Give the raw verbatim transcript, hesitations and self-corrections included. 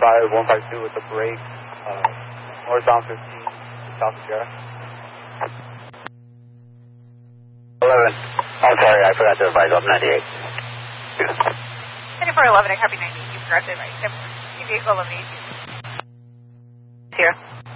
five one five two with the brake, uh, northbound fifteen, South Sierra. eleven. I'm sorry, I forgot to advise up ninety-eight. twenty-four eleven, I copy ninety. You've corrected right. Vehicle elimination. Here.